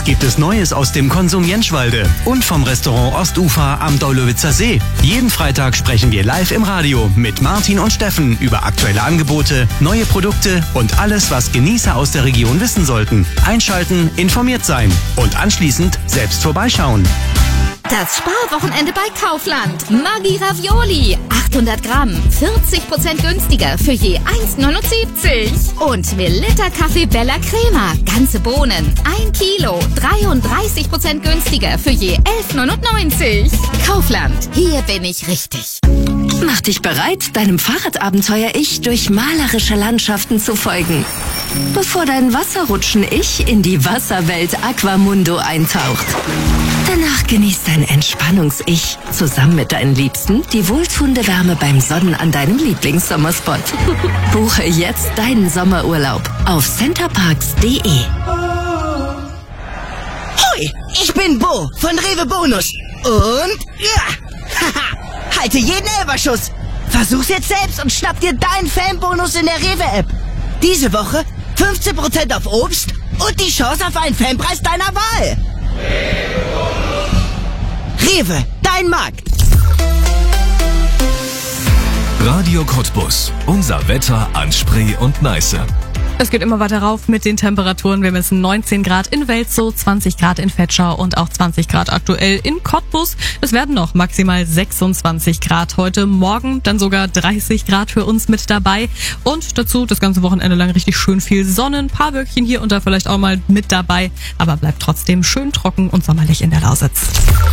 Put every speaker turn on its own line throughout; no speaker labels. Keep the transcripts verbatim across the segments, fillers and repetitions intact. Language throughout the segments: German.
Was gibt es Neues aus dem Konsum Jentschwalde und vom Restaurant Ostufer am Daulowitzer See? Jeden Freitag sprechen wir live im Radio mit Martin und Steffen über aktuelle Angebote, neue Produkte und alles, was Genießer aus der Region wissen sollten. Einschalten, informiert sein und anschließend selbst vorbeischauen.
Das Sparwochenende bei Kaufland. Maggi Ravioli. achthundert Gramm. vierzig Prozent günstiger für je eins neunundsiebzig. Und Melitta Kaffee Bella Crema. Ganze Bohnen. ein Kilo. dreiunddreißig Prozent günstiger für je elf neunundneunzig. Kaufland. Hier bin ich richtig.
Mach dich bereit, deinem Fahrradabenteuer-Ich durch malerische Landschaften zu folgen. Bevor dein Wasserrutschen-Ich in die Wasserwelt Aquamundo eintaucht. Danach genießt dein Entspannungs-Ich zusammen mit deinen Liebsten die wohltuende Wärme beim Sonnen an deinem Lieblingssommerspot. Buche jetzt deinen Sommerurlaub auf centerparks punkt de.
Hoi, ich bin Bo von Rewe Bonus. Und ja, haha, halte jeden Elberschuss. Versuch's jetzt selbst und schnapp dir deinen Fanbonus in der Rewe-App. Diese Woche fünfzehn Prozent auf Obst und die Chance auf einen Fanpreis deiner Wahl. Rewe, dein Markt.
Radio Cottbus. Unser Wetter an Spree und Neiße.
Es geht immer weiter rauf mit den Temperaturen. Wir messen neunzehn Grad in Welzow, zwanzig Grad in Vetschau und auch zwanzig Grad aktuell in Cottbus. Es werden noch maximal sechsundzwanzig Grad heute. Morgen dann sogar dreißig Grad für uns mit dabei. Und dazu das ganze Wochenende lang richtig schön viel Sonne. Ein paar Wölkchen hier und da vielleicht auch mal mit dabei. Aber bleibt trotzdem schön trocken und sommerlich in der Lausitz.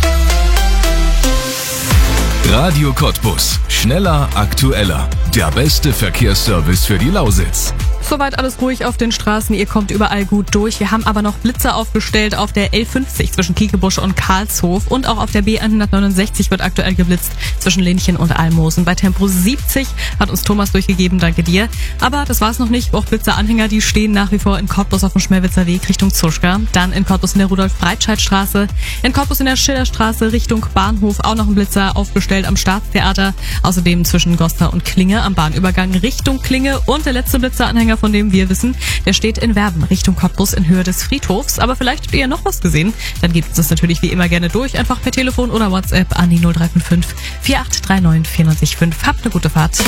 Radio Cottbus. Schneller, aktueller. Der beste Verkehrsservice für die Lausitz.
Soweit alles ruhig auf den Straßen. Ihr kommt überall gut durch. Wir haben aber noch Blitzer aufgestellt auf der L fünfzig zwischen Kiekebusch und Karlshof. Und auch auf der B hundertneunundsechzig wird aktuell geblitzt zwischen Lenchen und Almosen. Bei Tempo siebzig hat uns Thomas durchgegeben. Danke dir. Aber das war's noch nicht. Auch Blitzeranhänger, die stehen nach wie vor in Cottbus auf dem Schmelwitzer Weg Richtung Zuschka. Dann in Cottbus in der Rudolf-Breitscheid-Straße. In Cottbus in der Schillerstraße Richtung Bahnhof auch noch ein Blitzer aufgestellt am Staatstheater. Außerdem zwischen Goslar und Klinge am Bahnübergang Richtung Klinge. Und der letzte Blitzeranhänger, von dem wir wissen, der steht in Werben Richtung Cottbus in Höhe des Friedhofs. Aber vielleicht habt ihr ja noch was gesehen. Dann gebt uns das natürlich wie immer gerne durch. Einfach per Telefon oder WhatsApp an die null drei fünf fünf vier acht drei neun vier neun fünf. Habt eine gute Fahrt.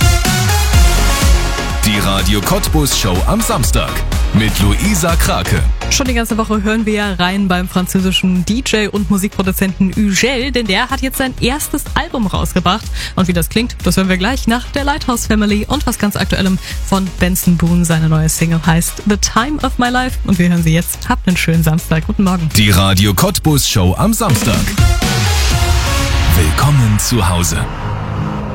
Die Radio Cottbus Show am Samstag mit Luisa Krake.
Schon die ganze Woche hören wir ja rein beim französischen D J und Musikproduzenten Ugel, denn der hat jetzt sein erstes Album rausgebracht. Und wie das klingt, das hören wir gleich nach der Lighthouse Family und was ganz Aktuellem von Benson Boone. Seine neue Single heißt The Time of My Life und wir hören sie jetzt. Habt einen schönen Samstag. Guten Morgen.
Die Radio Cottbus Show am Samstag. Willkommen zu Hause.